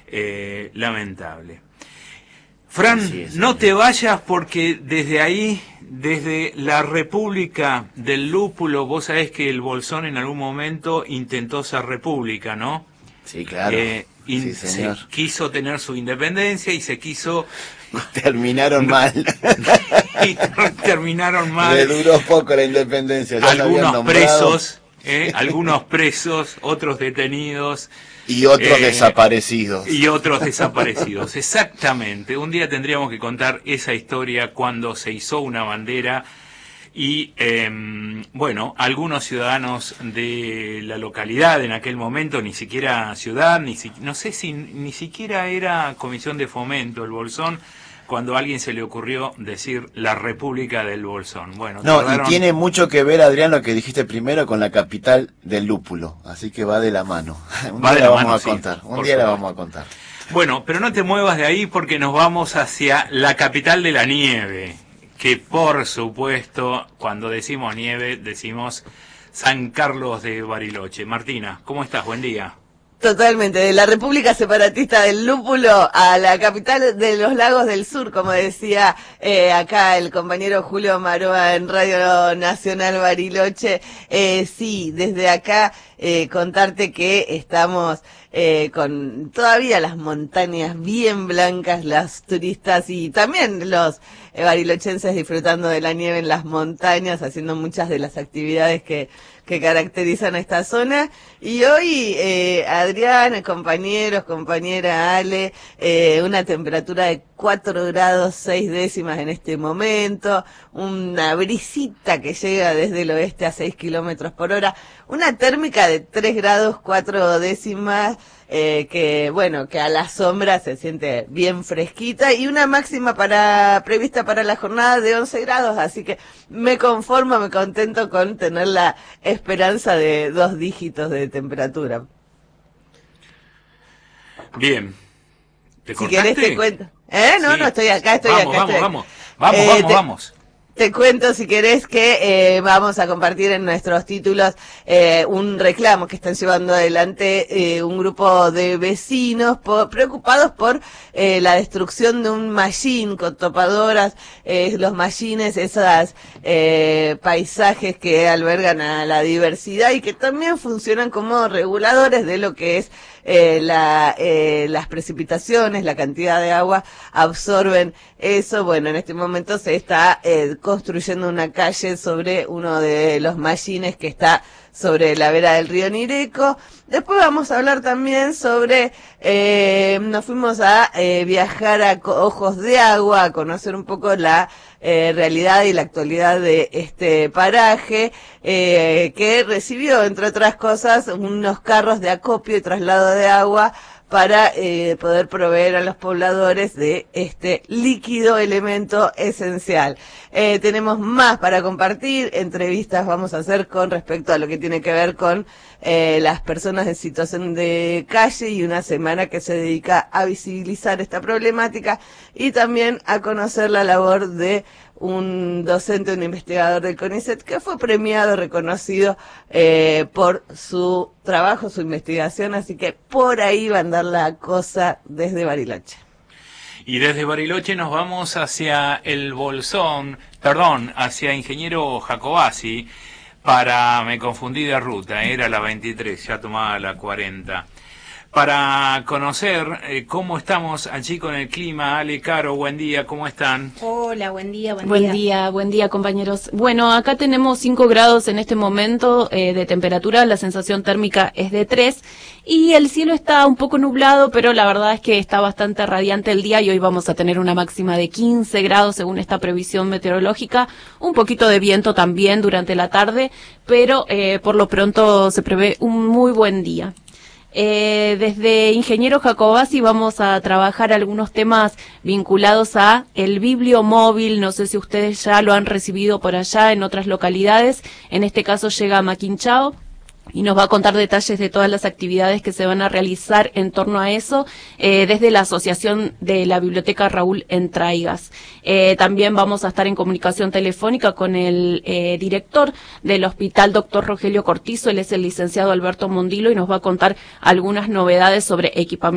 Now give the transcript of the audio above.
lamentable. Fran, no te vayas porque desde ahí, desde la República del Lúpulo, vos sabés que el Bolsón en algún momento intentó ser república, ¿no? Sí, claro. Sí, señor. Se quiso tener su independencia y se quiso... Terminaron mal. Y terminaron mal. Le duró poco la independencia. Ya algunos presos, otros detenidos. Y otros desaparecidos. Y otros desaparecidos, exactamente. Un día tendríamos que contar esa historia cuando se izó una bandera y, bueno, algunos ciudadanos de la localidad en aquel momento, ni siquiera ciudad, no sé si ni siquiera era Comisión de Fomento, el Bolsón, cuando a alguien se le ocurrió decir la República del Bolsón. Bueno, y tiene mucho que ver, Adrián, lo que dijiste primero con la capital del lúpulo, así que va de la mano. Un día la vamos a contar. Bueno, pero no te muevas de ahí porque nos vamos hacia la capital de la nieve, que por supuesto, cuando decimos nieve, decimos San Carlos de Bariloche. Martina, ¿cómo estás? Buen día. Totalmente, de la República Separatista del Lúpulo a la capital de los Lagos del Sur, como decía acá el compañero Julio Maroa en Radio Nacional Bariloche. Sí, desde acá contarte que estamos con todavía las montañas bien blancas, las turistas y también los barilochenses disfrutando de la nieve en las montañas, haciendo muchas de las actividades que caracterizan a esta zona. Y hoy, Adrián, compañeros, compañera Ale, una temperatura de 4 grados 6 décimas en este momento, una brisita que llega desde el oeste a 6 kilómetros por hora, una térmica de 3 grados 4 décimas, que bueno, que a la sombra se siente bien fresquita, y una máxima prevista para la jornada de 11 grados, así que me contento con tener la esperanza de 2 dígitos de temperatura. Bien. ¿Te si querés te cuento. No, sí. No, estoy acá. Vamos. Te cuento, si querés, que vamos a compartir en nuestros títulos un reclamo que están llevando adelante un grupo de vecinos preocupados por la destrucción de un mallín con topadoras, los mallines, esos paisajes que albergan a la diversidad y que también funcionan como reguladores de lo que es las precipitaciones, la cantidad de agua absorben eso. Bueno, en este momento se está construyendo una calle sobre uno de los mallines que está sobre la vera del río Nireco. Después vamos a hablar también sobre, nos fuimos a viajar a Ojos de Agua, a conocer un poco la realidad y la actualidad de este paraje, que recibió, entre otras cosas, unos carros de acopio y traslado de agua para poder proveer a los pobladores de este líquido elemento esencial. Tenemos más para compartir, entrevistas vamos a hacer con respecto a lo que tiene que ver con las personas en situación de calle, y una semana que se dedica a visibilizar esta problemática y también a conocer la labor de un docente, un investigador del CONICET, que fue premiado, reconocido por su trabajo, su investigación, así que por ahí va a andar la cosa desde Bariloche. Y desde Bariloche nos vamos hacia el Bolsón, hacia Ingeniero Jacobasi, me confundí de ruta, era la 23, ya tomaba la 40. Para conocer cómo estamos allí con el clima. Ale, Caro, buen día, ¿cómo están? Hola, buen día, compañeros. Bueno, acá tenemos 5 grados en este momento de temperatura, la sensación térmica es de 3 y el cielo está un poco nublado, pero la verdad es que está bastante radiante el día y hoy vamos a tener una máxima de 15 grados según esta previsión meteorológica, un poquito de viento también durante la tarde, pero por lo pronto se prevé un muy buen día. Desde Ingeniero Jacobasi vamos a trabajar algunos temas vinculados a el bibliomóvil. No sé si ustedes ya lo han recibido por allá en otras localidades. En este caso llega a Maquinchao y nos va a contar detalles de todas las actividades que se van a realizar en torno a eso, desde la Asociación de la Biblioteca Raúl Entraigas. También vamos a estar en comunicación telefónica con el director del Hospital Dr. Rogelio Cortizo. Él es el licenciado Alberto Mondilo y nos va a contar algunas novedades sobre equipamiento